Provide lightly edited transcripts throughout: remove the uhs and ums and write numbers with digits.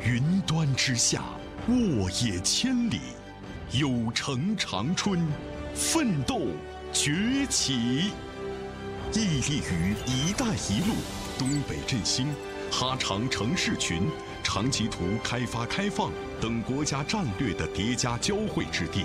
云端之下，沃野千里，有成长春，奋斗崛起。屹立于“一带一路”、东北振兴、哈长城市群、长期图开发开放等国家战略的叠加交汇之地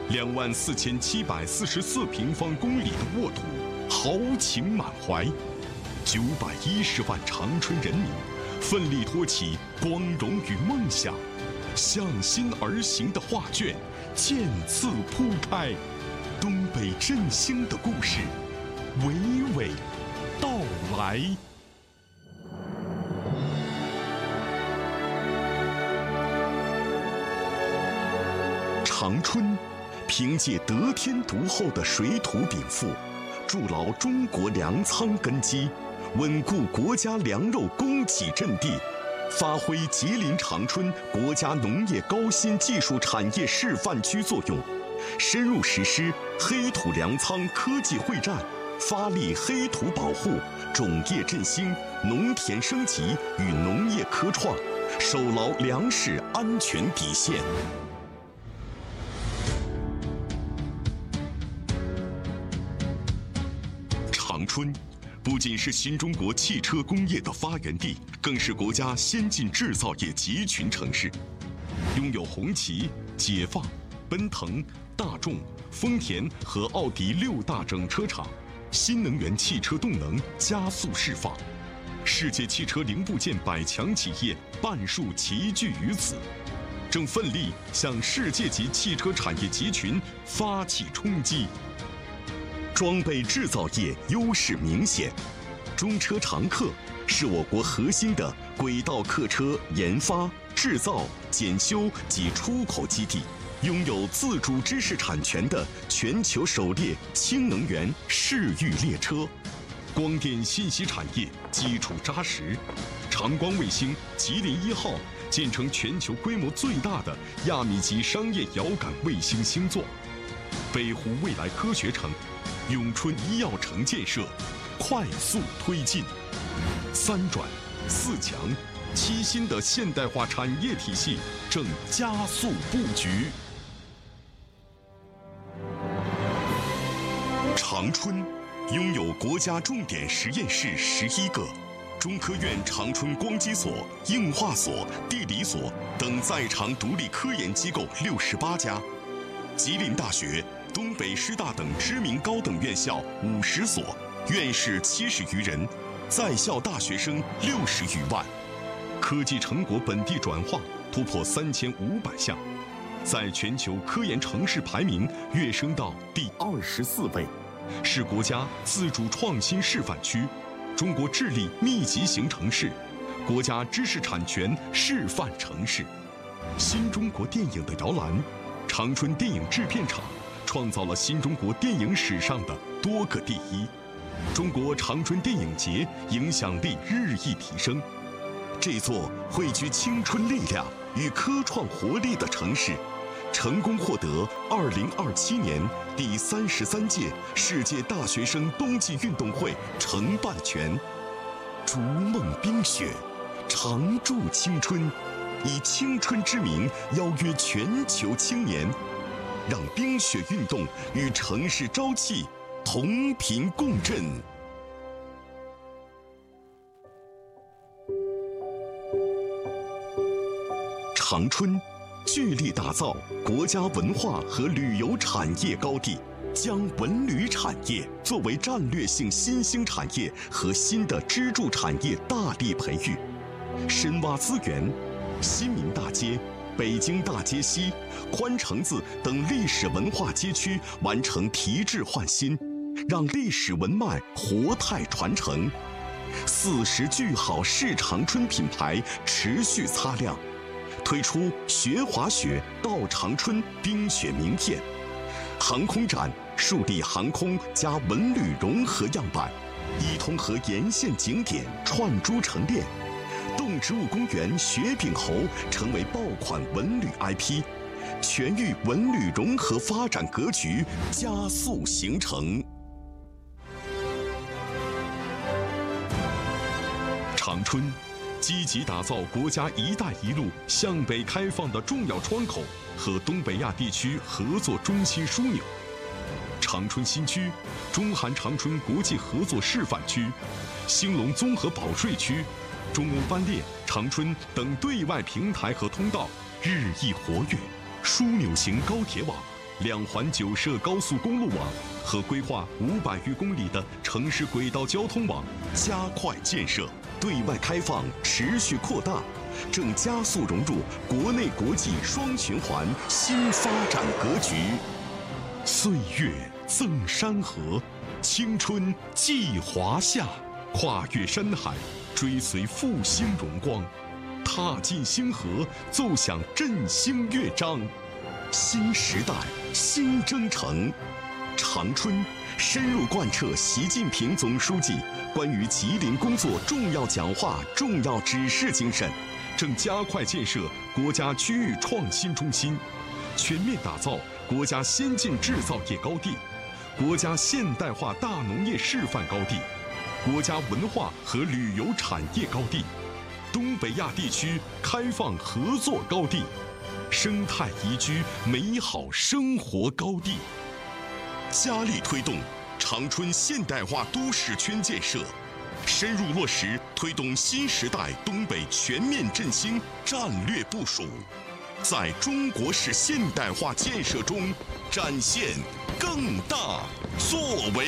，24744平方公里的沃土，豪情满怀，910万长春人民奋力托起光荣与梦想，向心而行的画卷渐次铺开，东北振兴的故事娓娓道来。长春凭借得天独厚的水土禀赋，筑牢中国粮仓根基，稳固国家粮肉供给阵地，发挥吉林长春国家农业高新技术产业示范区作用，深入实施黑土粮仓科技会战，发力黑土保护、种业振兴、农田升级与农业科创，守牢粮食安全底线。长春不仅是新中国汽车工业的发源地，更是国家先进制造业集群城市，拥有红旗、解放、奔腾、大众、丰田和奥迪6大整车厂，新能源汽车动能加速释放，世界汽车零部件100强企业半数齐聚于此，正奋力向世界级汽车产业集群发起冲击。装备制造业优势明显，中车长客是我国核心的轨道客车研发、制造、检修及出口基地，拥有自主知识产权的全球首列氢能源世域列车。光电信息产业基础扎实，长光卫星吉林1号建成全球规模最大的亚米级商业遥感卫星星座。北湖未来科学城、永春医药城建设快速推进，3转4强7新的现代化产业体系正加速布局。长春拥有国家重点实验室11个，中科院长春光机所、应化所、地理所等在场独立科研机构68家，吉林大学、东北师大等知名高等院校50所，院士70余人，在校大学生60余万，科技成果本地转化突破3500项，在全球科研城市排名跃升到第24位，是国家自主创新示范区、中国智力密集型城市、国家知识产权示范城市。新中国电影的摇篮，长春电影制片厂创造了新中国电影史上的多个第一，中国长春电影节影响力日益提升。这座汇聚青春力量与科创活力的城市，成功获得2027年第33届世界大学生冬季运动会承办权。逐梦冰雪，常驻青春，以青春之名邀约全球青年，让冰雪运动与城市朝气同频共振。长春聚力打造国家文化和旅游产业高地，将文旅产业作为战略性新兴产业和新的支柱产业大力培育，深挖资源，新民大街、北京大街西、宽城子等历史文化街区完成提质换新，让历史文脉活态传承。40句好是长春品牌持续擦亮，推出学滑雪到长春冰雪名片，航空展树立航空加文旅融合样板，伊通河沿线景点串珠成链，动植物公园雪柄猴成为爆款文旅 IP， 全域文旅融合发展格局加速形成。长春积极打造国家“一带一路”向北开放的重要窗口和东北亚地区合作中心枢纽。长春新区、中韩长春国际合作示范区、兴隆综合保税区、中欧班列、长春等对外平台和通道日益活跃，枢纽型高铁网、2环9摄高速公路网和规划500余公里的城市轨道交通网加快建设，对外开放持续扩大，正加速融入国内国际双循环新发展格局。岁月赠山河，青春寄华夏，跨越山海，追随复兴荣光，踏进星河，奏响振兴乐章。新时代，新征程。长春深入贯彻习近平总书记关于吉林工作重要讲话、重要指示精神，正加快建设国家区域创新中心，全面打造国家先进制造业高地、国家现代化大农业示范高地、国家文化和旅游产业高地、东北亚地区开放合作高地、生态宜居美好生活高地，加力推动长春现代化都市圈建设，深入落实推动新时代东北全面振兴战略部署，在中国式现代化建设中展现更大作为。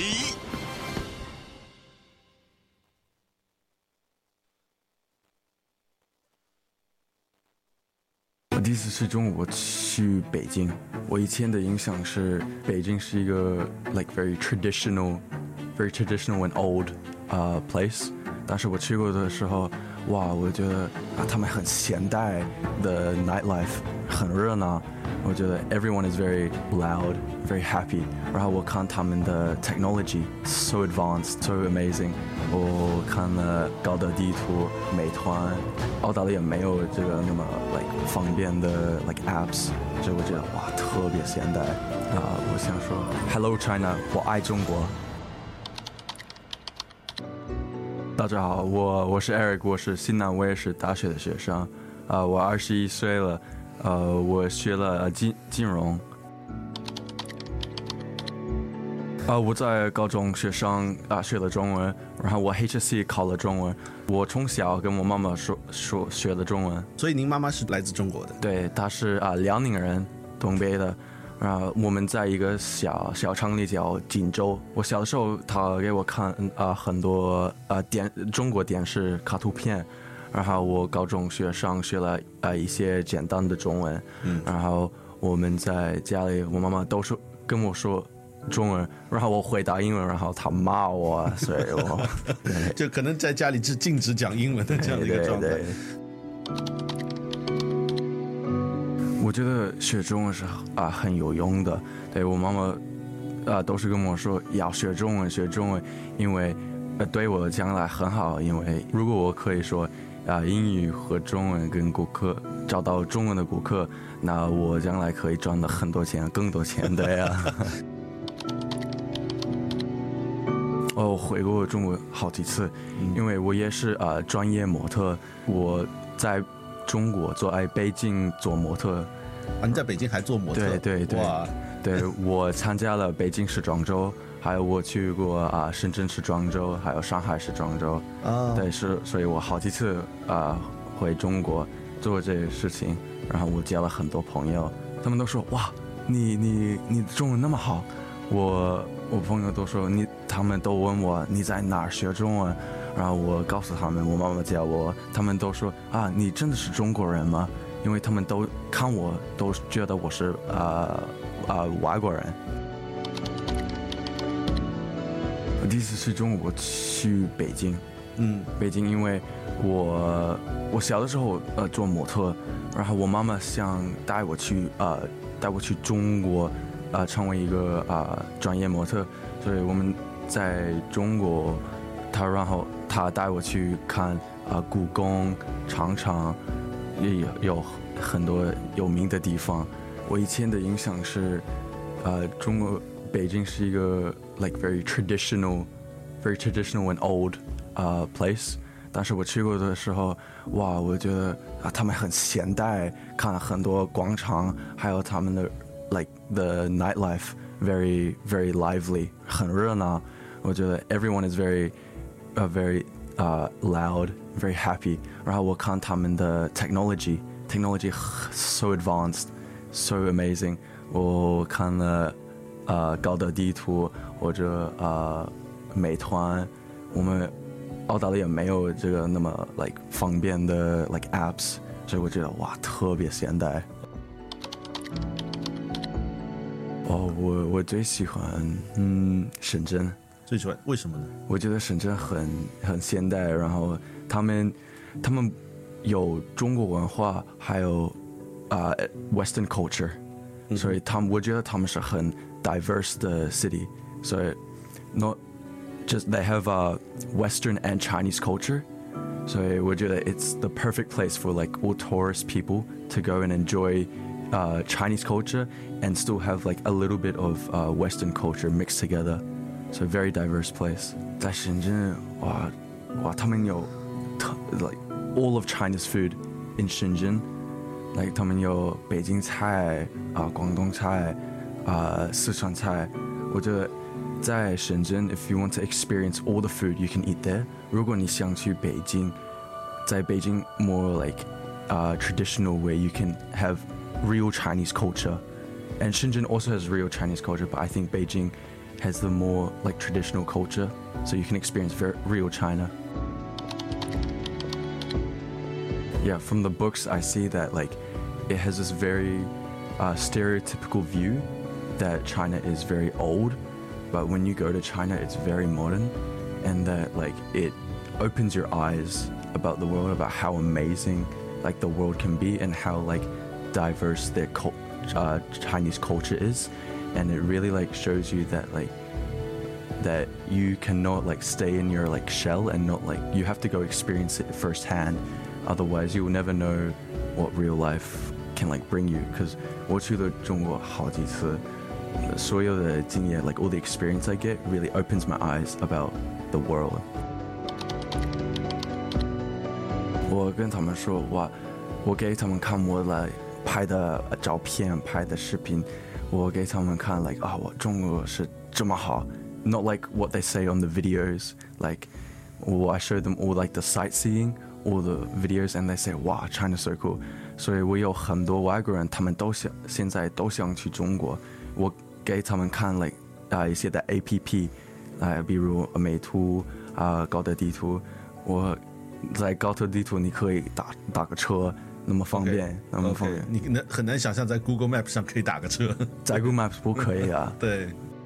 第一次去中国去北京，我以前的印象是北京是一个 very traditional and old place， 但是我去过的时候，哇，我觉得他们很现代的 nightlife， 很热闹。我觉得 everyone is very loud, very happy。然后我看他们的 technology so advanced, so amazing。我看了高德地图、美团，澳大利亚没有这个那么方便的apps， 所以我觉得哇特别现代我想说 Hello China， 我爱中国。大家好，我是 Eric， 我是西南威尔士大学的学生，我21岁了。我学了金融。我在高中学了中文，然后我 HSC 考了中文。我从小跟我妈妈说学的中文。 所以您妈妈是来自中国的？ 对，她是辽宁人，东北的。我们在一个小城里叫锦州。我小的时候，她给我看很多中国电视卡通片。然后我高中学了一些简单的中文，然后我们在家里，我妈妈都跟我说中文，然后我回答英文，然后她骂我，所以我就可能在家里是禁止讲英文的这样的一个状态。对， 我觉得学中文是很有用的。对，我妈妈都是跟我说要学中文，因为对我将来很好，因为如果我可以说英语和中文跟顾客找到中文的顾客，那我将来可以赚到很多钱，更多钱的呀。我回过中国好几次，因为我也是专业模特，我在中国在北京做模特。 你在北京还做模特？ 对， 哇， 对，我参加了北京时装周。还有我去过深圳时装周，还有上海时装周。对，所以我好几次回中国做这些事情，然后我交了很多朋友，他们都说哇，你的中文那么好。我朋友都说他们都问我你在哪儿学中文，然后我告诉他们我妈妈教我，他们都说你真的是中国人吗？因为他们都看我都觉得我是外国人。我第一次去中国去北京，北京，因为我小的时候做模特，然后我妈妈想带我去中国成为一个专业模特，所以我们在中国，然后她带我去看故宫、长城，也有很多有名的地方。我以前的印象是中国北京是一个very traditional and old place， 但是我去过的时候，哇，我觉得他们很现代，看了很多广场，还有他们的 like the nightlife very very lively， 很热闹。我觉得 everyone is very loud, very happy。然后我看他们的 technology so advanced, so amazing。我看了高德地图或者美团，我们澳大利亚没有这个那么 like 方便的 like apps， 所以我觉得哇特别现代。我最喜欢深圳。 最喜欢为什么呢？ 我觉得深圳很现代，然后他们有中国文化，还有Western culture，所以我觉得他们是很 diverse 的 city， 所以 not just they have Western and Chinese culture， 所以我觉得 it's the perfect place for like all tourist people to go and enjoy Chinese culture and still have like a little bit of Western culture mixed together. So a very diverse place. 在深圳，哇，他们有 like all of China's food in Shenzhen. Like 他们有北京菜广东菜四川菜。我觉得在深圳 if you want to experience all the food you can eat there. 如果你想去北京，在北京 more like traditional way you can have real Chinese culture. And Shenzhen also has real Chinese culture, but I think Beijing has the more like traditional culture, so you can experience very real China. Yeah, from the books I see that like it has this very stereotypical view that China is very old, but when you go to China it's very modern, and that like it opens your eyes about the world, about how amazing like the world can be and how like diverse their Chinese culture is. And it really like shows you that like that you cannot like stay in your like shell and not like you have to go experience it firsthand, otherwise you will never know what real life can like bring you. Because 我去了中国好几次，所有的经验 like all the experience I get really opens my eyes about the world. 我跟他们说哇，我给他们看我来拍的照片，拍的视频。我给他们看 like 我中国是这么好 not like what they say on the videos, like I show them all like the sightseeing, all the videos, and they say wow China's so cool. 所以我有很多外国人他们现在都想去中国，我给他们看 like 一些的 APP， 比如美图高德地图，我在高德地图你可以打个车，那么方便，那么方便。 你很难想象在 Google Maps 上可以打个车， 在 Google Maps 不可以啊。 对。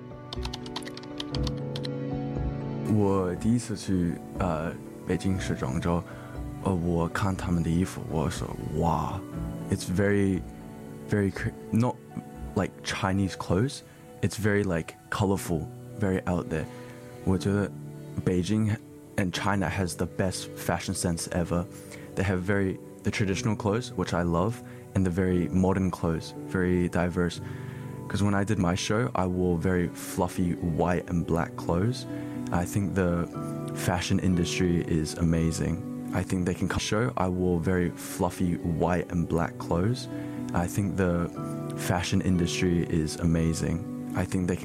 我第一次去北京时装周，我看他们的衣服，我说哇 ，it's very not like Chinese clothes, it's very like colorful, very out there. 我觉得北京 and China has the best fashion sense ever. They have the traditional clothes, which I love, and the very modern clothes, very diverse. Because when I did my show, I wore very fluffy white and black clothes. I think the fashion industry is amazing. I think they can show I wore very fluffy white and black clothes. I think the fashion industry is amazing. I think they can